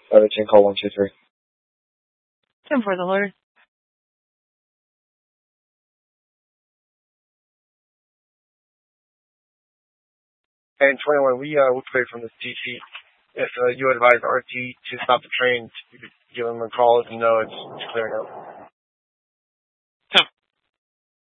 10 call 123. 10 for the Lord. And 21, we clear from this TC. If you advise RT to stop the train, give them a call, let them know it's clearing up.